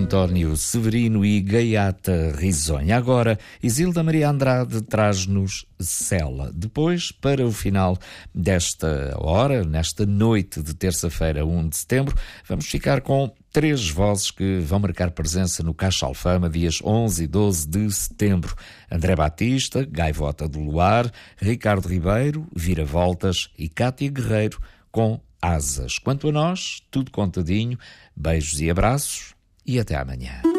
António Severino e Gaiata Risonha. Agora, Isilda Maria Andrade traz-nos Cela. Depois, para o final desta hora, nesta noite de terça-feira, 1 de setembro, vamos ficar com 3 vozes que vão marcar presença no Caixa Alfama, dias 11 e 12 de setembro. André Batista, Gaivota do Luar, Ricardo Ribeiro, Viravoltas e Cátia Guerreiro, com Asas. Quanto a nós, tudo contadinho. Beijos e abraços e até amanhã.